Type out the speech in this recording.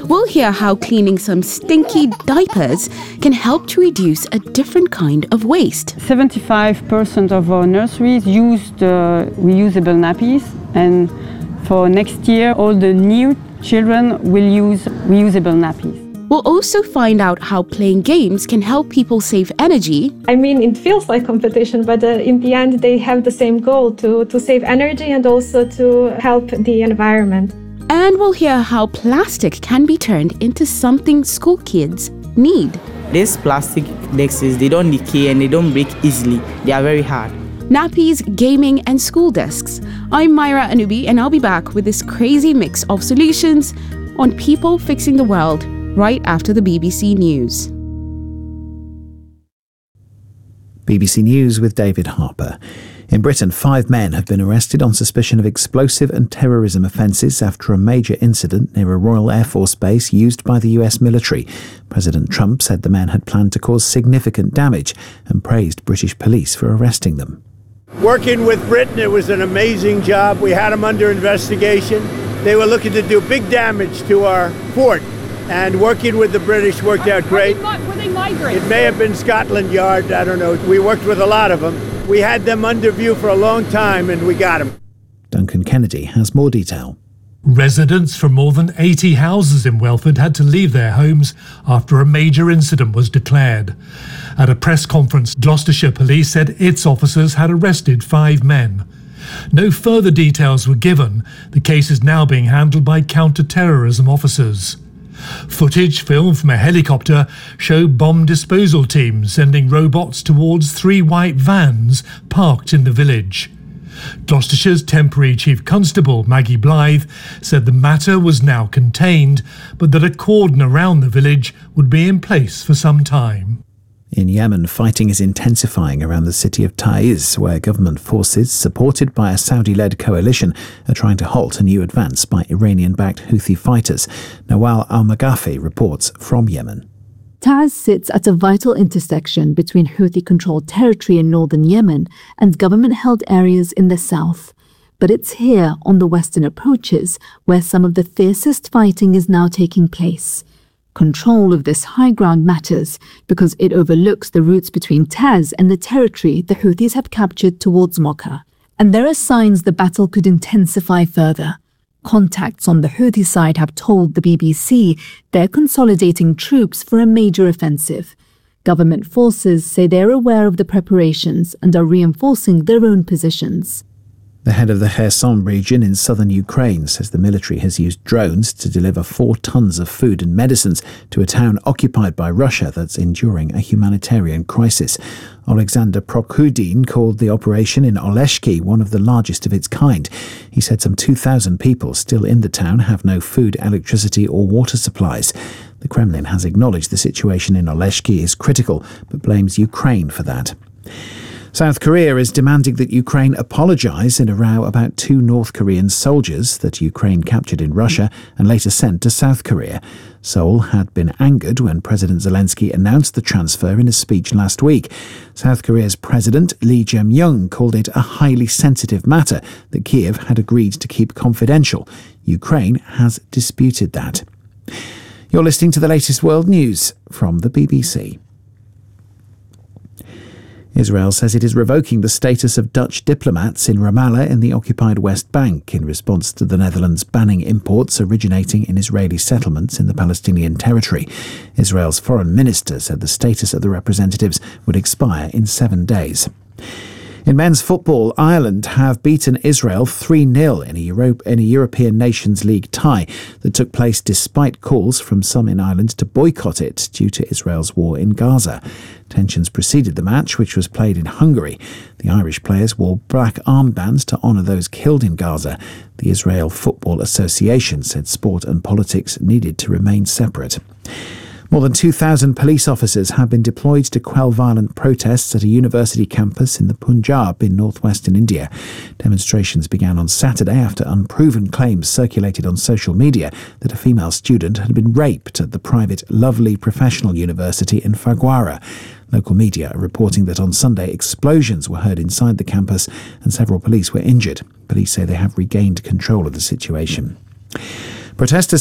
We'll hear how cleaning some stinky diapers can help to reduce a different kind of waste. 75% of our nurseries used reusable nappies, and for next year, all the new children will use reusable nappies. We'll also find out how playing games can help people save energy. I mean, it feels like competition, but in the end, they have the same goal, to save energy and also to help the environment. And we'll hear how plastic can be turned into something school kids need. These plastic desks, they don't decay and they don't break easily. They are very hard. Nappies, gaming, and school desks. I'm Myra Anubi, and I'll be back with this crazy mix of solutions on People Fixing the World right after the BBC News. BBC News with David Harper. In Britain, 5 men have been arrested on suspicion of explosive and terrorism offences after a major incident near a Royal Air Force base used by the US military. President Trump said the men had planned to cause significant damage and praised British police for arresting them. Working with Britain, it was an amazing job. We had them under investigation. They were looking to do big damage to our fort. And working with the British worked out great. Were they migrants? It may have been Scotland Yard, I don't know. We worked with a lot of them. We had them under view for a long time and we got them. Duncan Kennedy has more detail. Residents from more than 80 houses in Welford had to leave their homes after a major incident was declared. At a press conference, Gloucestershire Police said its officers had arrested 5 men. No further details were given. The case is now being handled by counter-terrorism officers. Footage filmed from a helicopter showed bomb disposal teams sending robots towards 3 white vans parked in the village. Gloucestershire's temporary Chief Constable, Maggie Blythe, said the matter was now contained, but that a cordon around the village would be in place for some time. In Yemen, fighting is intensifying around the city of Taiz, where government forces, supported by a Saudi-led coalition, are trying to halt a new advance by Iranian-backed Houthi fighters. Nawal Al-Maghafi reports from Yemen. Taiz sits at a vital intersection between Houthi-controlled territory in northern Yemen and government-held areas in the south. But it's here, on the western approaches, where some of the fiercest fighting is now taking place. Control of this high ground matters because it overlooks the routes between Taiz and the territory the Houthis have captured towards Mocha. And there are signs the battle could intensify further. Contacts on the Houthi side have told the BBC they're consolidating troops for a major offensive. Government forces say they're aware of the preparations and are reinforcing their own positions. The head of the Kherson region in southern Ukraine says the military has used drones to deliver 4 tons of food and medicines to a town occupied by Russia that's enduring a humanitarian crisis. Alexander Prokhudin called the operation in Oleshki one of the largest of its kind. He said some 2,000 people still in the town have no food, electricity or water supplies. The Kremlin has acknowledged the situation in Oleshki is critical, but blames Ukraine for that. South Korea is demanding that Ukraine apologise in a row about 2 North Korean soldiers that Ukraine captured in Russia and later sent to South Korea. Seoul had been angered when President Zelensky announced the transfer in a speech last week. South Korea's President Lee Jae-myung called it a highly sensitive matter that Kiev had agreed to keep confidential. Ukraine has disputed that. You're listening to the latest world news from the BBC. Israel says it is revoking the status of Dutch diplomats in Ramallah in the occupied West Bank in response to the Netherlands banning imports originating in Israeli settlements in the Palestinian territory. Israel's foreign minister said the status of the representatives would expire in 7 days. In men's football, Ireland have beaten Israel 3-0 in a European Nations League tie that took place despite calls from some in Ireland to boycott it due to Israel's war in Gaza. Tensions preceded the match, which was played in Hungary. The Irish players wore black armbands to honour those killed in Gaza. The Israel Football Association said sport and politics needed to remain separate. More than 2,000 police officers have been deployed to quell violent protests at a university campus in the Punjab in northwestern India. Demonstrations began on Saturday after unproven claims circulated on social media that a female student had been raped at the private Lovely Professional University in Phagwara. Local media are reporting that on Sunday explosions were heard inside the campus and several police were injured. Police say they have regained control of the situation. Protesters